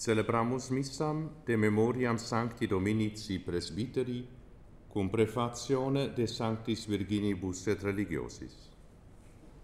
Celebramus missam de memoriam Sancti Dominici Presbyteri cum prefatione de Sanctis Virginibus et Religiosis.